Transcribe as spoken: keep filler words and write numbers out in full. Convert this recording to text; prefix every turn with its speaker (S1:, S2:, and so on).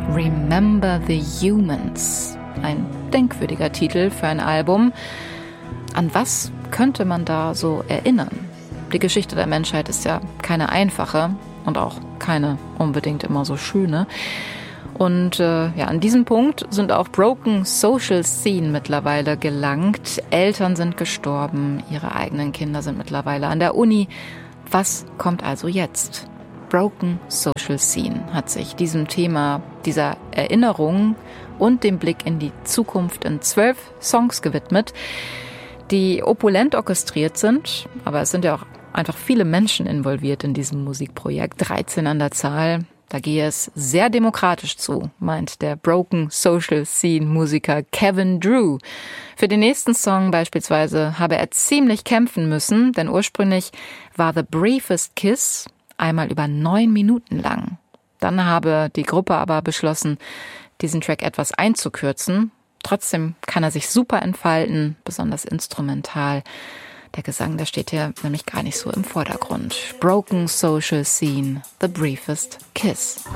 S1: Remember the Humans. Ein denkwürdiger Titel für ein Album. An was könnte man da so erinnern? Die Geschichte der Menschheit ist ja keine einfache und auch keine unbedingt immer so schöne. Und äh, ja, an diesem Punkt sind auch Broken Social Scene mittlerweile gelangt. Eltern sind gestorben, ihre eigenen Kinder sind mittlerweile an der Uni. Was kommt also jetzt? Broken Social Scene hat sich diesem Thema, dieser Erinnerung und dem Blick in die Zukunft in zwölf Songs gewidmet, die opulent orchestriert sind. Aber es sind ja auch einfach viele Menschen involviert in diesem Musikprojekt, dreizehn an der Zahl. Da gehe es sehr demokratisch zu, meint der Broken Social Scene Musiker Kevin Drew. Für den nächsten Song beispielsweise habe er ziemlich kämpfen müssen, denn ursprünglich war The Briefest Kiss einmal über neun Minuten lang. Dann habe die Gruppe aber beschlossen, diesen Track etwas einzukürzen. Trotzdem kann er sich super entfalten, besonders instrumental. Der Gesang, der steht hier nämlich gar nicht so im Vordergrund. Broken Social Scene, The Briefest Kiss.